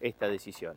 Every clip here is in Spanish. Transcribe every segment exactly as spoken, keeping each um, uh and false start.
esta decisión.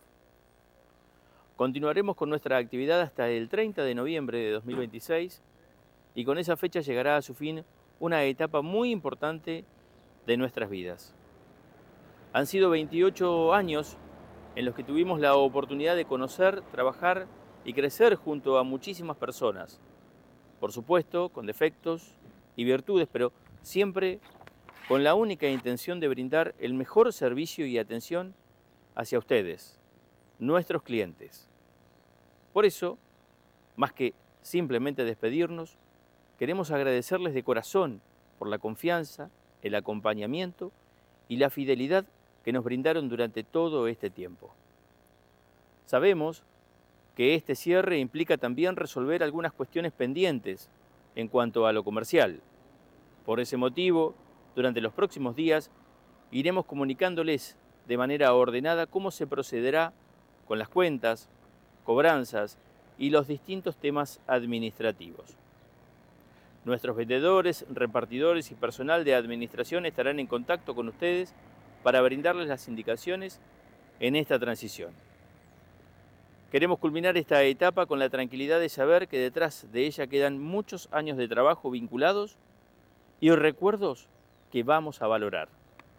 Continuaremos con nuestra actividad hasta el treinta de noviembre de dos mil veintiséis y con esa fecha llegará a su fin una etapa muy importante de nuestras vidas. Han sido veintiocho años en los que tuvimos la oportunidad de conocer, trabajar y crecer junto a muchísimas personas. Por supuesto, con defectos y virtudes, pero siempre con la única intención de brindar el mejor servicio y atención hacia ustedes, nuestros clientes. Por eso, más que simplemente despedirnos, queremos agradecerles de corazón por la confianza, el acompañamiento y la fidelidad que nos brindaron durante todo este tiempo. Sabemos que este cierre implica también resolver algunas cuestiones pendientes en cuanto a lo comercial. Por ese motivo, durante los próximos días, iremos comunicándoles de manera ordenada cómo se procederá con las cuentas, cobranzas y los distintos temas administrativos. Nuestros vendedores, repartidores y personal de administración estarán en contacto con ustedes para brindarles las indicaciones en esta transición. Queremos culminar esta etapa con la tranquilidad de saber que detrás de ella quedan muchos años de trabajo vinculados y recuerdos que vamos a valorar.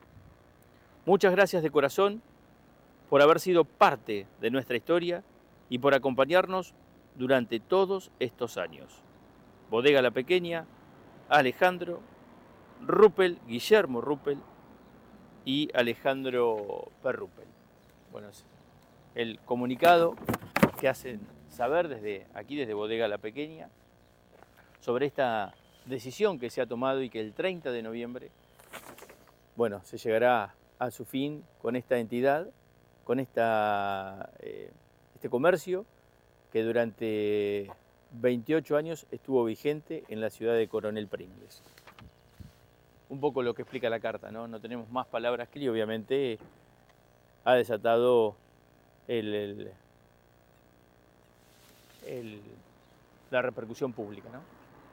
Muchas gracias de corazón por haber sido parte de nuestra historia y por acompañarnos durante todos estos años. Bodega La Pequeña, Alejandro, Ruppel, Guillermo Ruppel y Alejandro Perruppel. Bueno, el comunicado que hacen saber desde aquí, desde Bodega La Pequeña, sobre esta decisión que se ha tomado y que el treinta de noviembre, bueno, se llegará a su fin con esta entidad, con esta, eh, este comercio que durante veintiocho años estuvo vigente en la ciudad de Coronel Pringles. Un poco lo que explica la carta, ¿no? No tenemos más palabras que, y obviamente ha desatado el, el, el, la repercusión pública, ¿no?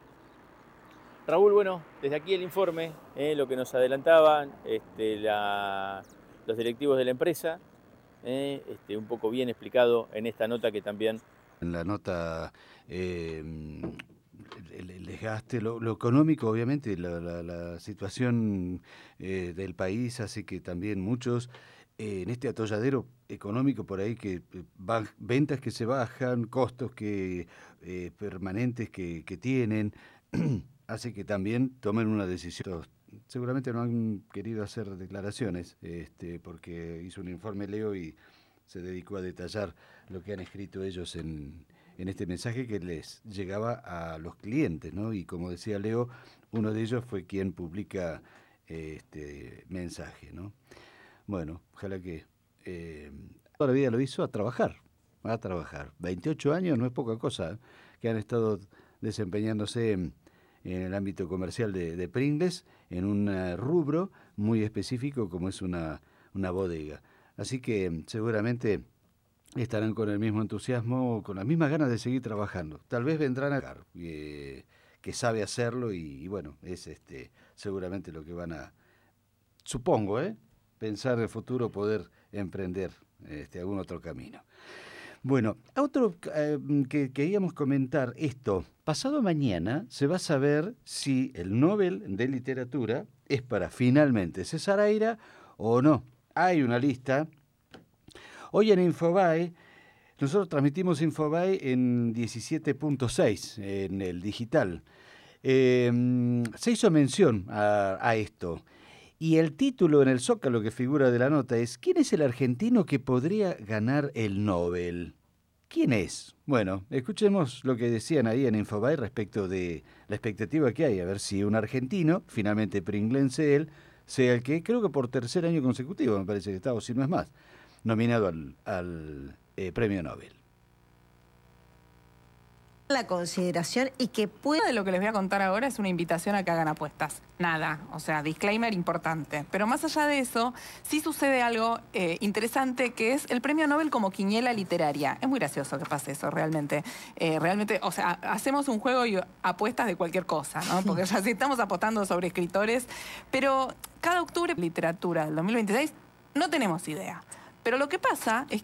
Raúl, bueno, desde aquí el informe, eh, lo que nos adelantaban este, la, los directivos de la empresa, eh, este, un poco bien explicado en esta nota que también... En la nota, eh, el, el desgaste, lo, lo económico, obviamente, la, la, la situación eh, del país hace que también muchos, eh, en este atolladero económico por ahí, que va, ventas que se bajan, costos que eh, permanentes que, que tienen, hace que también tomen una decisión. Seguramente no han querido hacer declaraciones, este, porque hizo un informe Leo y se dedicó a detallar lo que han escrito ellos en, en este mensaje que les llegaba a los clientes, ¿no? Y como decía Leo, uno de ellos fue quien publica eh, este mensaje, ¿no? Bueno, ojalá que eh, toda la vida lo hizo a trabajar, a trabajar. veintiocho años no es poca cosa, ¿eh? Que han estado desempeñándose en, en el ámbito comercial de, de Pringles, en un uh, rubro muy específico como es una, una bodega. Así que seguramente estarán con el mismo entusiasmo, con las mismas ganas de seguir trabajando. Tal vez vendrán a ver eh, que sabe hacerlo y, y bueno, es este seguramente lo que van a, supongo, ¿eh? pensar en el futuro, poder emprender este, algún otro camino. Bueno, otro eh, que queríamos comentar esto. Pasado mañana se va a saber si el Nobel de Literatura es para finalmente César Aira o no. Hay una lista. Hoy en Infobae, nosotros transmitimos Infobae en diecisiete punto seis, en el digital. Eh, se hizo mención a, a esto. Y el título en el Zócalo que figura de la nota es ¿quién es el argentino que podría ganar el Nobel? ¿Quién es? Bueno, escuchemos lo que decían ahí en Infobae respecto de la expectativa que hay, a ver si un argentino, finalmente pringlense él, sea el que, creo que por tercer año consecutivo, me parece que está, o si no es más, nominado al, al eh, Premio Nobel. La consideración y que pueda... De lo que les voy a contar ahora es una invitación a que hagan apuestas. Nada, o sea, disclaimer importante. Pero más allá de eso, sí sucede algo eh, interesante, que es el Premio Nobel como quiniela literaria. Es muy gracioso que pase eso, realmente. Eh, realmente, o sea, hacemos un juego y apuestas de cualquier cosa, ¿no? Porque ya sí estamos apostando sobre escritores, pero cada octubre, literatura del dos mil veintiséis, no tenemos idea. Pero lo que pasa es